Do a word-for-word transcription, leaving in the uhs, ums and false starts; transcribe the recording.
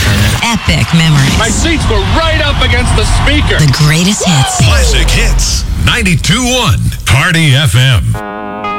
Epic memories. My seats were right up against the speaker. The greatest hits. Classic Hits. ninety-two point one Party F M.